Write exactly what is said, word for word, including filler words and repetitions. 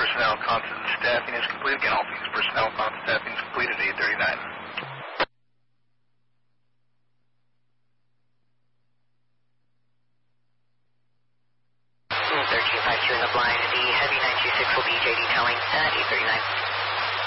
personnel constant staffing is complete. Again, all things personnel constant staffing is complete at eight thirty-nine. thirteen five two in the blind. The heavy nine two six will be J D telling at eight thirty-nine.